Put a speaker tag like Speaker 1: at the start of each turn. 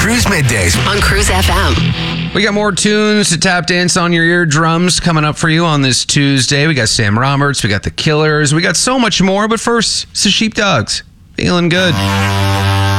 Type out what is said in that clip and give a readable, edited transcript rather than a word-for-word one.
Speaker 1: Cruise Middays
Speaker 2: on Cruise FM.
Speaker 3: We got more tunes to tap dance on your eardrums coming up for you on this Tuesday. We got Sam Roberts, we got The Killers, we got so much more. But first, it's the Sheepdogs. Feeling good.